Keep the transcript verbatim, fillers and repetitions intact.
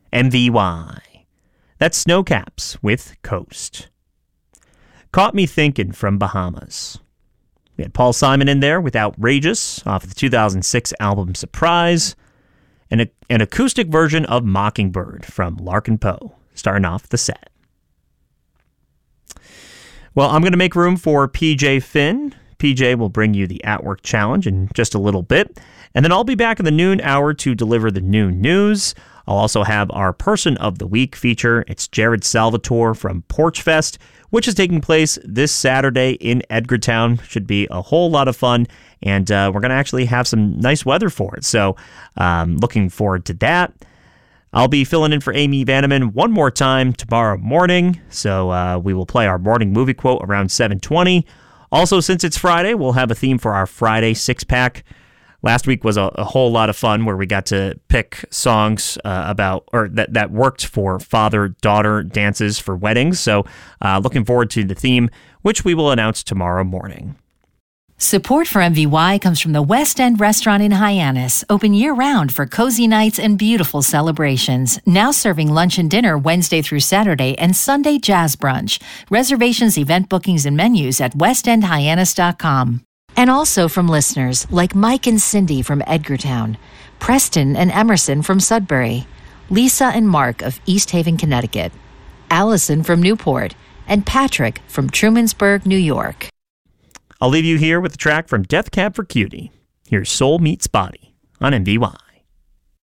M V Y. That's Snowcaps with Coast. Caught Me Thinking from Bahamas. We had Paul Simon in there with Outrageous off the two thousand six album Surprise, and a, an acoustic version of Mockingbird from Larkin Poe, starting off the set. Well, I'm going to make room for P J Finn. P J will bring you the At Work Challenge in just a little bit, and then I'll be back in the noon hour to deliver the noon news. I'll also have our Person of the Week feature. It's Jared Salvatore from Porch Fest, which is taking place this Saturday in Edgartown. Should be a whole lot of fun, and uh, we're going to actually have some nice weather for it. So um, looking forward to that. I'll be filling in for Amy Vanneman one more time tomorrow morning, so uh, we will play our morning movie quote around seven twenty. Also, since it's Friday, we'll have a theme for our Friday six-pack. Last week was a, a whole lot of fun where we got to pick songs uh, about or that, that worked for father-daughter dances for weddings. So uh, looking forward to the theme, which we will announce tomorrow morning. Support for M V Y comes from the West End Restaurant in Hyannis, open year-round for cozy nights and beautiful celebrations. Now serving lunch and dinner Wednesday through Saturday and Sunday jazz brunch. Reservations, event bookings, and menus at west end hyannis dot com. And also from listeners like Mike and Cindy from Edgartown, Preston and Emerson from Sudbury, Lisa and Mark of East Haven, Connecticut, Allison from Newport, and Patrick from Trumansburg, New York. I'll leave you here with a track from Death Cab for Cutie. Here's Soul Meets Body on M V Y.